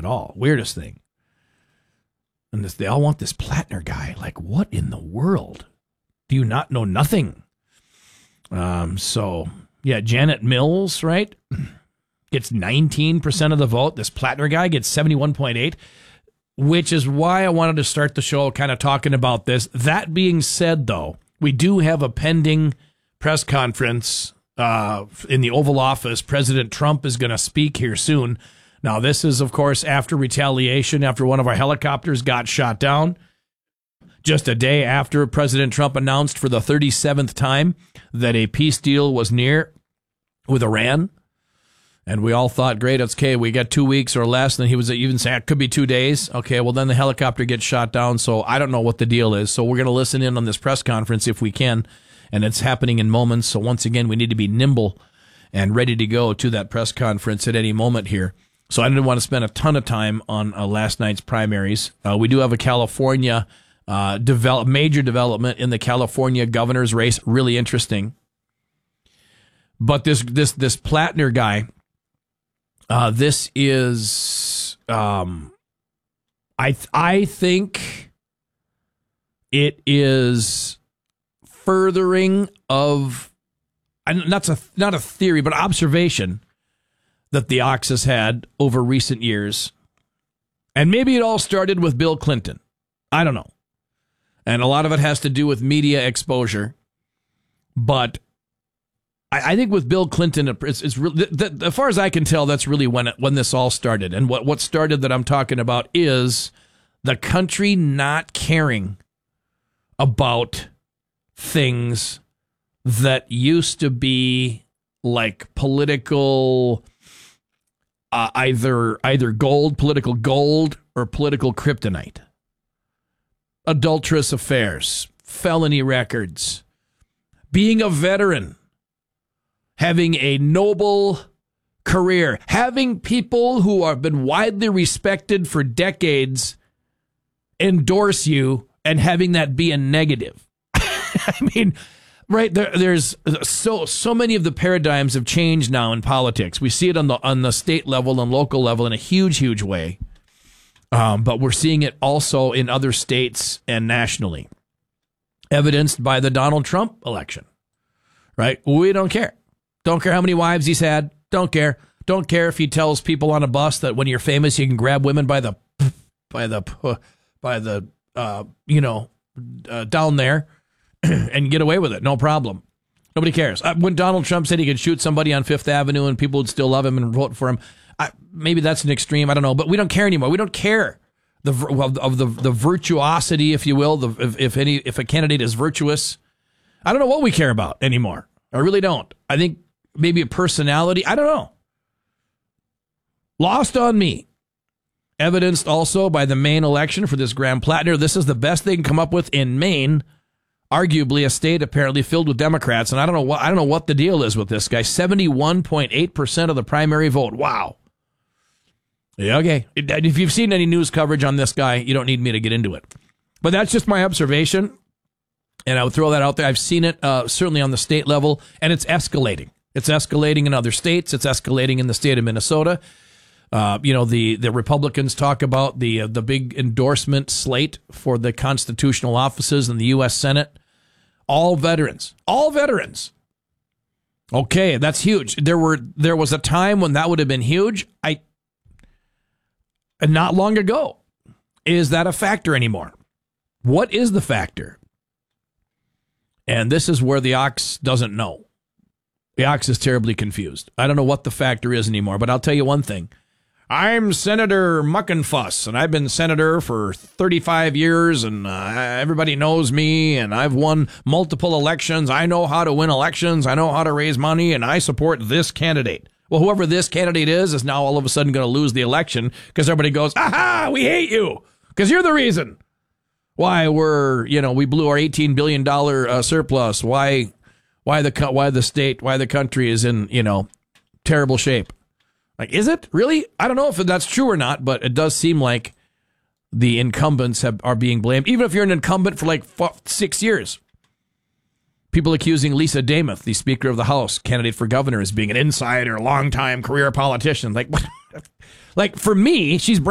at all. Weirdest thing. And they all want this Plattner guy. Like, what in the world? Do you not know nothing? Janet Mills, right, gets 19% of the vote. This Plattner guy gets 71.8%, which is why I wanted to start the show kind of talking about this. That being said, though, we do have a pending press conference in the Oval Office. President Trump is going to speak here soon. Now, this is, of course, after retaliation, after one of our helicopters got shot down. Just a day after President Trump announced for the 37th time that a peace deal was near with Iran. And we all thought, great, it's okay, we got 2 weeks or less. And then he was even saying it could be 2 days. Okay, well, then the helicopter gets shot down. So I don't know what the deal is. So we're going to listen in on this press conference if we can. And it's happening in moments. So once again, we need to be nimble and ready to go to that press conference at any moment here. So I didn't want to spend a ton of time on last night's primaries. We do have a California major development in the California governor's race. Really interesting. But this Plattner guy, this is, I think it is furthering of, not a theory, but observation that the Ox has had over recent years. And maybe it all started with Bill Clinton. I don't know. And a lot of it has to do with media exposure. But I think with Bill Clinton, it's really, as far as I can tell, that's really when this all started. And what started that I'm talking about is the country not caring about things that used to be like political, either political gold or political kryptonite. Adulterous affairs, felony records, being a veteran, having a noble career, having people who have been widely respected for decades endorse you and having that be a negative. I mean, right, there's so many of the paradigms have changed now in politics. We see it on the state level and local level in a huge way. But we're seeing it also in other states and nationally, evidenced by the Donald Trump election, right? We don't care. Don't care how many wives he's had. Don't care. Don't care if he tells people on a bus that when you're famous, you can grab women by the down there and get away with it. No problem. Nobody cares. When Donald Trump said he could shoot somebody on Fifth Avenue and people would still love him and vote for him, maybe that's an extreme. I don't know, but we don't care anymore. We don't care the virtuosity, if you will, if a candidate is virtuous. I don't know what we care about anymore. I really don't. I think maybe a personality. I don't know. Lost on me. Evidenced also by the Maine election for this Graham Plattner. This is the best they can come up with in Maine. Arguably a state apparently filled with Democrats, and I don't know what the deal is with this guy. 71.8% of the primary vote. Wow. Yeah, okay. If you've seen any news coverage on this guy, you don't need me to get into it. But that's just my observation, and I would throw that out there. I've seen it certainly on the state level, and it's escalating. It's escalating in other states. It's escalating in the state of Minnesota. The Republicans talk about the big endorsement slate for the constitutional offices in the U.S. Senate. All veterans. All veterans. Okay, that's huge. There was a time when that would have been huge. Not long ago. Is that a factor anymore? What is the factor? And this is where the Ox doesn't know. The Ox is terribly confused. I don't know what the factor is anymore, but I'll tell you one thing. I'm Senator Muckenfuss, and I've been senator for 35 years, and everybody knows me, and I've won multiple elections. I know how to win elections. I know how to raise money, and I support this candidate. Well, whoever this candidate is now all of a sudden going to lose the election because everybody goes, aha, we hate you because you're the reason why we blew our $18 billion surplus. Why the country is in, terrible shape. Like, is it really? I don't know if that's true or not, but it does seem like the incumbents are being blamed. Even if you're an incumbent for like 6 years. People accusing Lisa Damoth, the Speaker of the House, candidate for governor, as being an insider, long-time career politician. Like, for me, she's